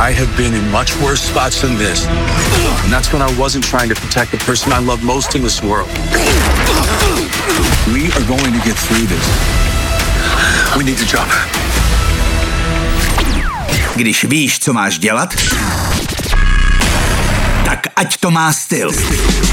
I have been in much worse spots than this. And that's when I wasn't trying to protect the person I love most in this world. We are going to get through this. We need to jump. Když víš, co máš dělat, tak ať to má styl.